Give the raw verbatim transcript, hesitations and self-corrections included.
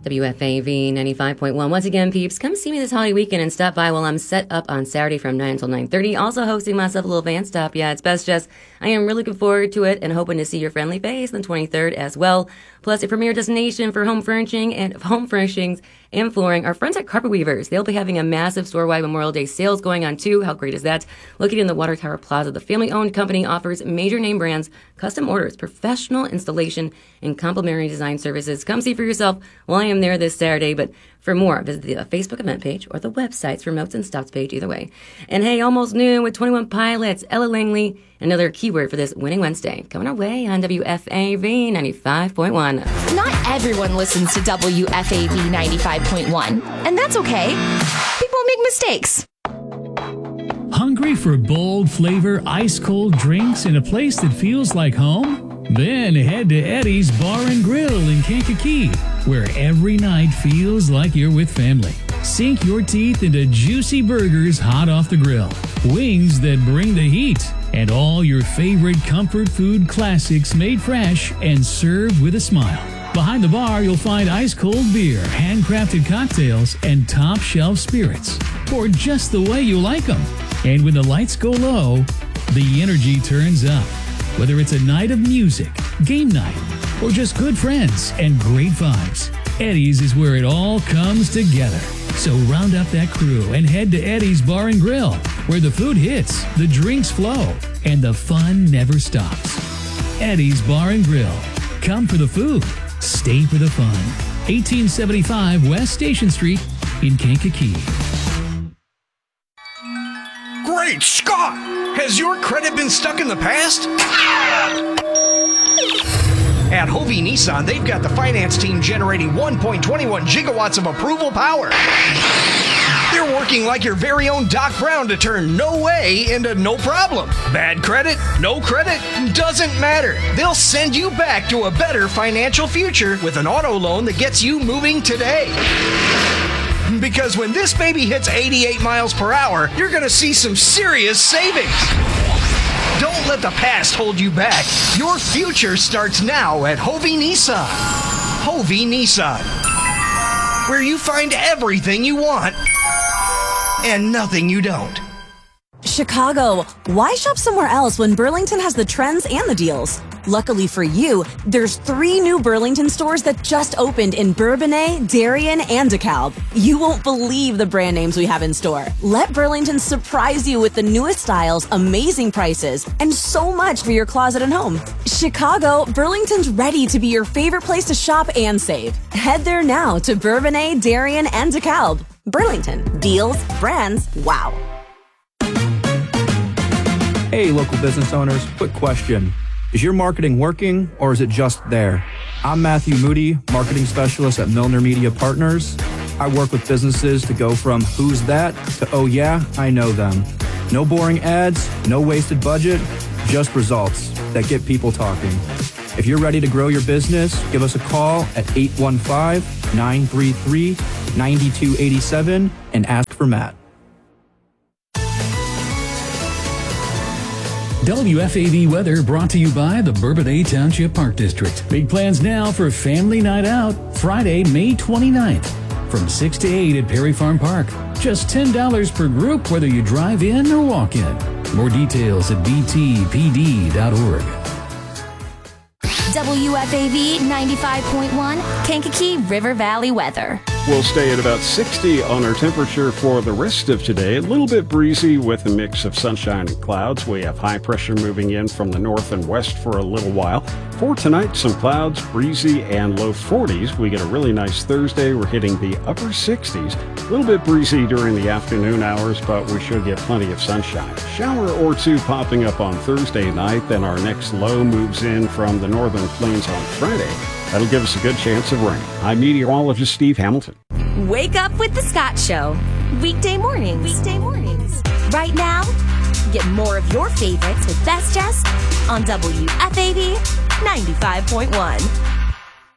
W F A V ninety-five point one. Once again, peeps, come see me this holiday weekend and stop by while I'm set up on Saturday from nine until nine thirty. Also hosting myself a little van stop. Yeah, it's Best Jess. I am really looking forward to it and hoping to see your friendly face on the twenty-third as well. Plus, a premier destination for home furnishing and home furnishings and flooring. Our friends at Carpet Weavers, they'll be having a massive store-wide Memorial Day sales going on too. How great is that? Located in the Water Tower Plaza, the family-owned company offers major name brands, custom orders, professional installation, and complimentary design services. Come see for yourself while I am there this Saturday. But for more, visit the Facebook event page or the website's for notes and stops page either way. And hey, almost noon with twenty-one Pilots, Ella Langley, another keyword for this Winning Wednesday. Coming our way on W F A V ninety-five point one. Not everyone listens to W F A V ninety-five point one, and that's okay. People make mistakes. Hungry for bold flavor, ice-cold drinks in a place that feels like home? Then head to Eddie's Bar and Grill in Kankakee, where every night feels like you're with family. Sink your teeth into juicy burgers hot off the grill, wings that bring the heat, and all your favorite comfort food classics made fresh and served with a smile. Behind the bar, you'll find ice-cold beer, handcrafted cocktails, and top-shelf spirits, or just the way you like them. And when the lights go low, the energy turns up. Whether it's a night of music, game night, or just good friends and great vibes, Eddie's is where it all comes together. So round up that crew and head to Eddie's Bar and Grill, where the food hits, the drinks flow, and the fun never stops. Eddie's Bar and Grill. Come for the food. Stay for the fun. eighteen seventy-five West Station Street in Kankakee. Great Scott! Has your credit been stuck in the past? At Hovey Nissan, they've got the finance team generating one point two one gigawatts of approval power. They're working like your very own Doc Brown to turn no way into no problem. Bad credit, no credit, doesn't matter. They'll send you back to a better financial future with an auto loan that gets you moving today. Because when this baby hits eighty-eight miles per hour, you're going to see some serious savings. Don't let the past hold you back. Your future starts now at Hovey Nissan. Hovey Nissan, where you find everything you want and nothing you don't. Chicago, why shop somewhere else when Burlington has the trends and the deals? Luckily for you, there's three new Burlington stores that just opened in Bourbonnais, Darien, and DeKalb. You won't believe the brand names we have in store. Let Burlington surprise you with the newest styles, amazing prices, and so much for your closet and home. Chicago, Burlington's ready to be your favorite place to shop and save. Head there now to Bourbonnais, Darien, and DeKalb. Burlington. Deals, brands, wow. Hey, local business owners, quick question. Is your marketing working, or is it just there? I'm Matthew Moody, marketing specialist at Milner Media Partners. I work with businesses to go from who's that to oh yeah, I know them. No boring ads, no wasted budget, just results that get people talking. If you're ready to grow your business, give us a call at eight one five, nine three three, nine two eight seven and ask for Matt. W F A V weather brought to you by the Bourbonnais Township Park District. Big plans now for Family Night Out, Friday, May twenty-ninth, from six to eight at Perry Farm Park. Just ten dollars per group, whether you drive in or walk in. More details at b t p d dot org. W F A V ninety-five point one, Kankakee River Valley weather. We'll stay at about sixty on our temperature for the rest of today. A little bit breezy with a mix of sunshine and clouds. We have high pressure moving in from the north and west for a little while. For tonight, some clouds, breezy, and low forties. We get a really nice Thursday. We're hitting the upper sixties. A little bit breezy during the afternoon hours, but we should get plenty of sunshine. Shower or two popping up on Thursday night. Then our next low moves in from the northern plains on Friday. That'll give us a good chance of rain. I'm meteorologist Steve Hamilton. Wake up with the Scott Show. Weekday mornings. Weekday mornings. Right now, get more of your favorites with Best Jess on W F A V ninety-five point one.